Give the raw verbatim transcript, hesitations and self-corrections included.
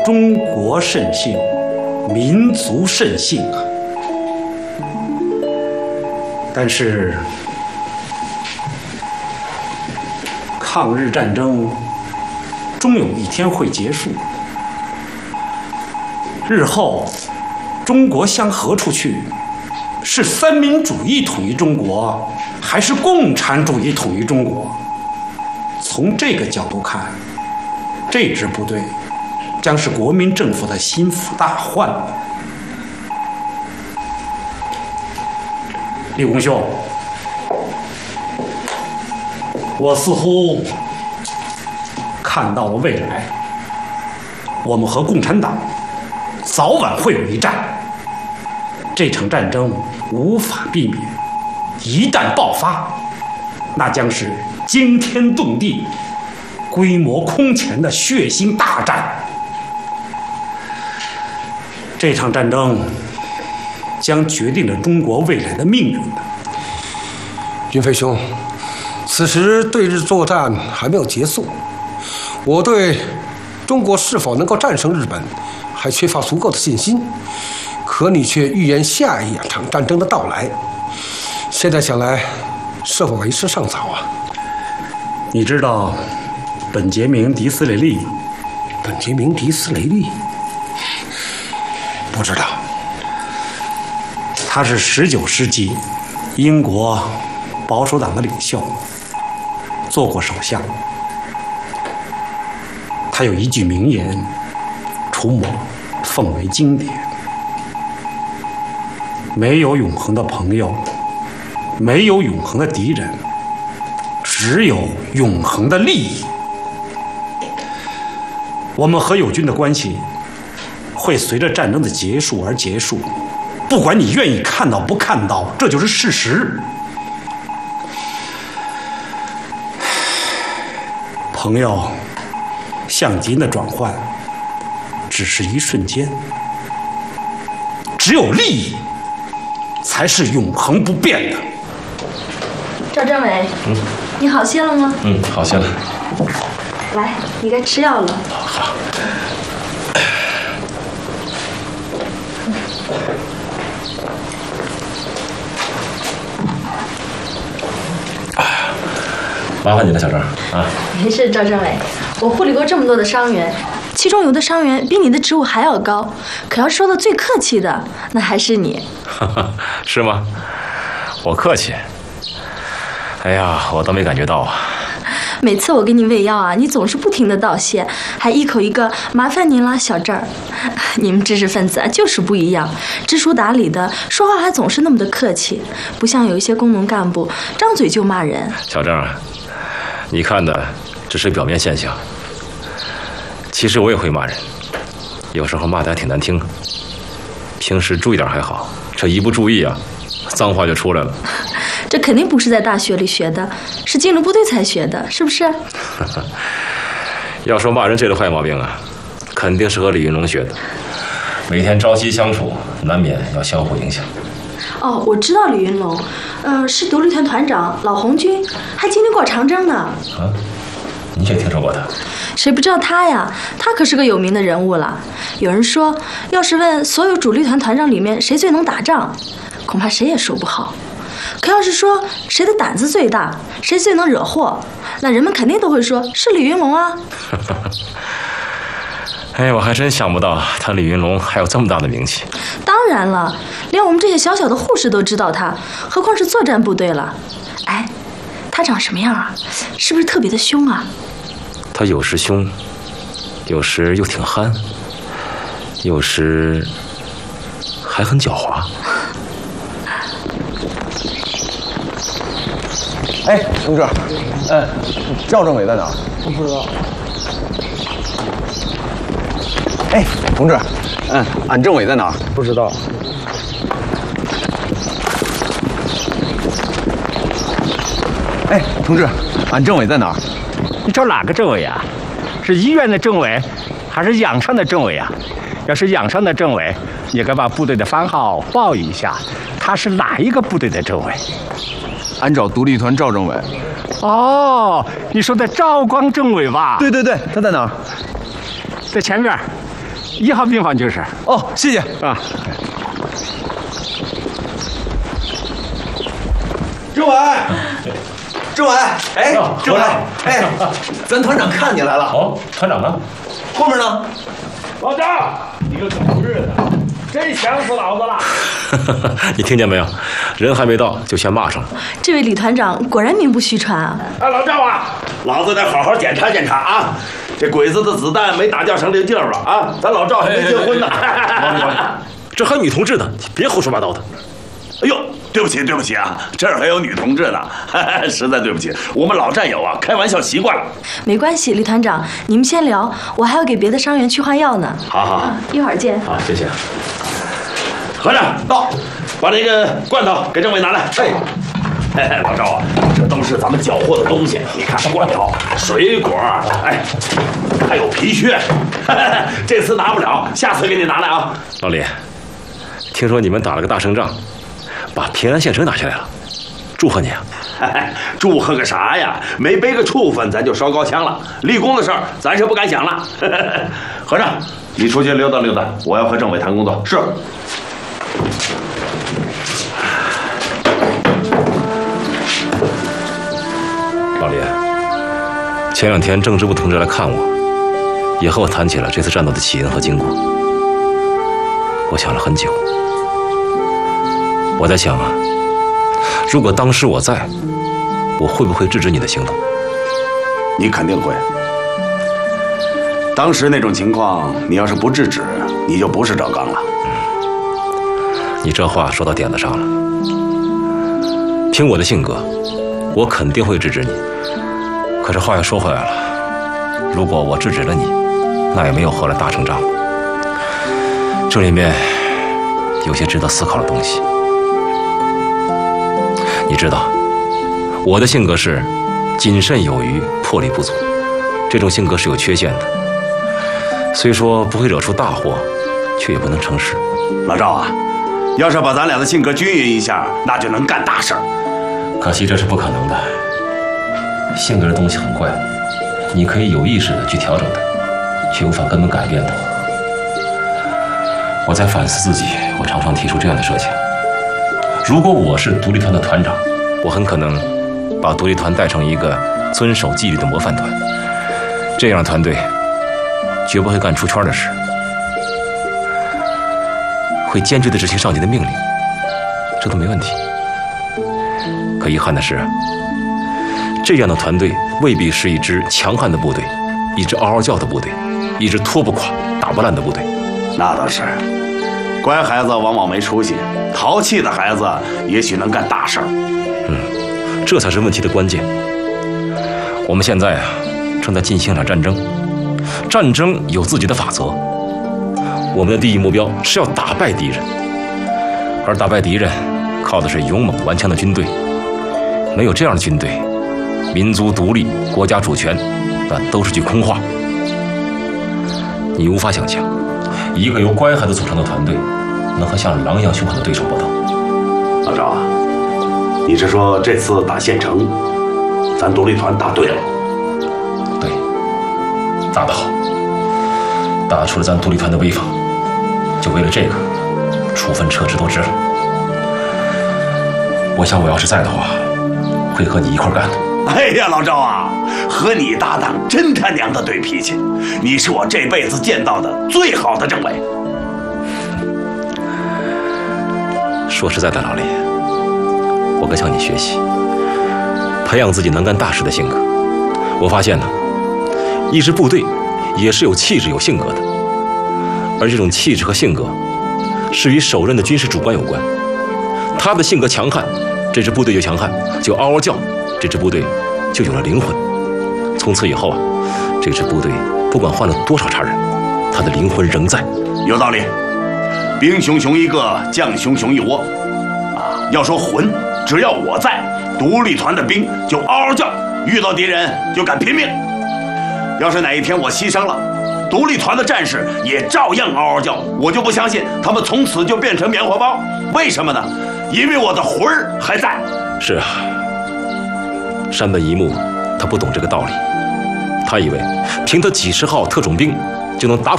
中国盛兴，民族盛兴啊！但是，抗日战争终有一天会结束。日后，中国向何处去？是三民主义统一中国，还是共产主义统一中国？从这个角度看，这支部队将是国民政府的心腹大患。立功兄，我似乎看到了未来，我们和共产党早晚会有一战。这场战争无法避免，一旦爆发，那将是惊天动地、规模空前的血腥大战。这场战争将决定着中国未来的命运。 云飞兄，此时对日作战还没有结束，我对中国是否能够战胜日本还缺乏足够的信心。可你却预言下一场战争的到来，现在想来，是否为时尚早啊？ 你知道本杰明·迪斯雷利吗？ 本杰明·迪斯雷利？不知道。 他是十九世纪英国保守党的领袖，做过首相。他有一句名言，楚某奉为经典。没有永恒的朋友，没有永恒的敌人，只有永恒的利益。我们和友军的关系会随着战争的结束而结束，不管你愿意看到不看到，这就是事实。朋友向敌人的转换只是一瞬间，只有利益才是永恒不变的。 赵政委， 嗯， 你好些了吗？ 嗯，好些了。 来，你该吃药了。 好。麻烦你了，小郑啊。 没事，赵政委，我护理过这么多的伤员，其中有的伤员比你的职务还要高，可要说的最客气的，那还是你。 是吗？我客气。哎呀，我倒没感觉到啊。 每次我给你喂药啊，你总是不停的道谢，还一口一个麻烦您啦，小郑儿。你们知识分子啊，就是不一样，知书达理的，说话还总是那么的客气，不像有一些工农干部，张嘴就骂人。 小郑，你看的只是表面现象，其实我也会骂人，有时候骂得还挺难听。平时注意点还好，这一不注意啊，脏话就出来了。 这肯定不是在大学里学的，是进了部队才学的，是不是？ 要说骂人这个坏毛病啊，肯定是和李云龙学的。每天朝夕相处，难免要相互影响。 哦，我知道李云龙，呃，是独立团团长，老红军，还经历过长征呢。 啊，你也听说过他？ 谁不知道他呀？他可是个有名的人物了。有人说，要是问所有主力团团长里面谁最能打仗，恐怕谁也说不好。可要是说谁的胆子最大，谁最能惹祸，那人们肯定都会说是李云龙啊。 哎，我还真想不到他李云龙还有这么大的名气。 当然了，连我们这些小小的护士都知道他，何况是作战部队了。哎，他长什么样啊？是不是特别的凶啊？ 他有时凶，有时又挺憨，有时还很狡猾。 哎，同志，嗯，赵政委在哪儿？我不知道。哎，同志，嗯，俺政委在哪儿？不知道。哎，同志，俺政委在哪儿？ 你找哪个政委啊？是医院的政委，还是养伤的政委啊？要是养伤的政委，你该把部队的番号报一下，他是哪一个部队的政委？ 俺找独立团赵政委。 哦，你说的赵光政委吧？ 对对对，他在哪儿？ 在前面， 一号病房就是。 哦，谢谢啊。 政委，政委，哎，政委，哎，咱团长看你来了。 哦，团长呢？ 后面呢？ 老赵，你个狗日的，真想死老子了！ 你听见没有？人还没到就先骂上了。 这位李团长果然名不虚传啊！ 哎，老赵啊，老子得好好检查检查啊！这鬼子的子弹没打掉成零件吧？啊，咱老赵还没结婚呢。 这还有女同志呢，你别胡说八道的。 哎呦，对不起对不起啊，这儿还有女同志呢，实在对不起，我们老战友啊，开玩笑习惯了。 没关系，李团长，你们先聊，我还要给别的伤员去换药呢。 好好好， 一会儿见。 好，谢谢。 和尚到，把那个罐头给政委拿来。哎，老赵啊，这都是咱们缴获的东西，你看罐头、水果，哎，还有皮靴，这次拿不了，下次给你拿来啊。 老李，听说你们打了个大胜仗，把平安县城拿下来了，祝贺你啊！ 祝贺个啥呀？没背个处分，咱就烧高香了。立功的事儿，咱是不敢想了。和尚，你出去溜达溜达，我要和政委谈工作。是。 老李，前两天政治部同志来看我，也和我谈起了这次战斗的起因和经过。我想了很久，我在想啊，如果当时我在，我会不会制止你的行动？ 你肯定会。当时那种情况，你要是不制止，你就不是赵刚了。 你这话说到点子上了。凭我的性格，我肯定会制止你。可是话又说回来了，如果我制止了你，那也没有后来大胜仗。这里面有些值得思考的东西。你知道，我的性格是谨慎有余，魄力不足。这种性格是有缺陷的，虽说不会惹出大祸，却也不能成事。 老赵啊，要是把咱俩的性格均匀一下，那就能干大事儿。 可惜这是不可能的。性格的东西很怪，你可以有意识的去调整它，却无法根本改变它。我在反思自己，我常常提出这样的设想：如果我是独立团的团长，我很可能把独立团带成一个遵守纪律的模范团。这样的团队绝不会干出圈的事，会坚决地执行上级的命令，这都没问题。可遗憾的是，这样的团队未必是一支强悍的部队，一支嗷嗷叫的部队，一支拖不垮、打不烂的部队。 那倒是，乖孩子往往没出息，淘气的孩子也许能干大事儿。 嗯，这才是问题的关键。我们现在啊，正在进行一场战争，战争有自己的法则。我们的第一目标是要打败敌人，而打败敌人靠的是勇猛顽强的军队。没有这样的军队，民族独立、国家主权，那都是句空话。你无法想象，一个由乖孩子组成的团队，能和像狼一样凶狠的对手搏斗。 老赵啊，你是说这次打县城，咱独立团打对了？ 对，打得好，打出了咱独立团的威风。就为了这个，处分撤职都值了。我想我要是在的话，会和你一块干的。 哎呀，老赵啊，和你搭档真他娘的对脾气，你是我这辈子见到的最好的政委。 说实在的，老李，我更向你学习，培养自己能干大事的性格。我发现呢，一支部队也是有气质、有性格的，而这种气质和性格是与首任的军事主官有关。他的性格强悍，这支部队就强悍，就嗷嗷叫，这支部队就有了灵魂。从此以后啊，这支部队不管换了多少茬人，他的灵魂仍在。 有道理，兵熊熊一个，将熊熊一窝。啊，要说魂，只要我在，独立团的兵就嗷嗷叫，遇到敌人就敢拼命。要是哪一天我牺牲了，独立团的战士也照样嗷嗷叫，我就不相信他们从此就变成棉花包。为什么呢？因为我的魂儿还在。 是啊，山本一木他不懂这个道理，他以为凭他几十号特种兵就能打垮